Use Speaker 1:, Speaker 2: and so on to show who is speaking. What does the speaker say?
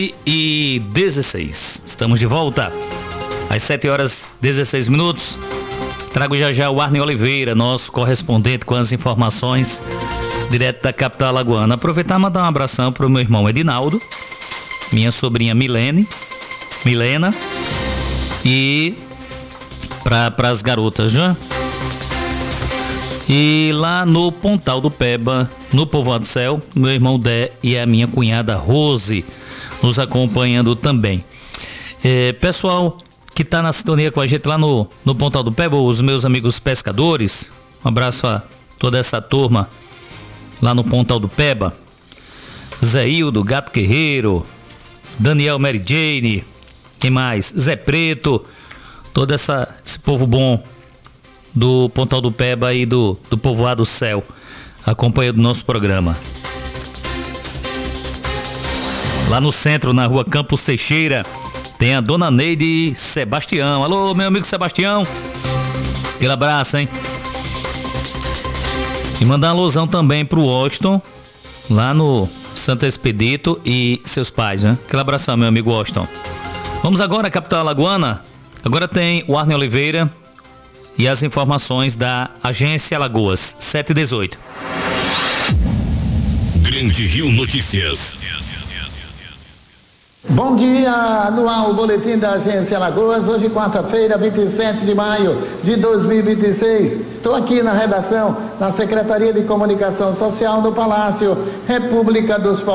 Speaker 1: e 16. Estamos de volta às 7h16. Trago já o Arney Oliveira, nosso correspondente com as informações direto da capital alagoana. Aproveitar e mandar um abração pro meu irmão Edinaldo, minha sobrinha Milena e para as garotas, já. E lá no Pontal do Peba, no Povoado do Céu, meu irmão Dé e a minha cunhada Rose nos acompanhando também. Pessoal que tá na sintonia com a gente lá no Pontal do Peba, os meus amigos pescadores, um abraço a toda essa turma lá no Pontal do Peba. Zé Hildo, Gato Guerreiro, Daniel Mary Jane, quem mais? Zé Preto, todo esse povo bom do Pontal do Peba e do Povoado do Céu, acompanhando o nosso programa. Lá no centro, na rua Campos Teixeira, tem a dona Neide Sebastião. Alô, meu amigo Sebastião. Aquele abraço, hein? E mandar uma alusão também pro Washington, lá no Santo Expedito e seus pais, né? Aquele abração, meu amigo Washington. Vamos agora à capital alagoana. Agora tem o Arney Oliveira e as informações da Agência Alagoas, 7h18.
Speaker 2: Grande Rio Notícias.
Speaker 3: Bom dia, no ar o boletim da Agência Alagoas, hoje quarta-feira, 27 de maio de 2026. Estou aqui na redação, na Secretaria de Comunicação Social do Palácio República dos